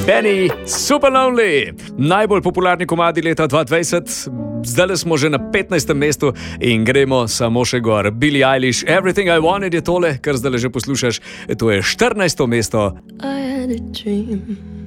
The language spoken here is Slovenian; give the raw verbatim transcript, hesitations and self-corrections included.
Benny, Super Lonely, najbolj popularni komadi leta dva tisoč dvajset, zdaj smo že na petnajstem mestu in gremo samo še gor. Billie Eilish, Everything I Wanted je tole, kar zdaj že poslušaš, to je štirinajsto mesto. I had a dream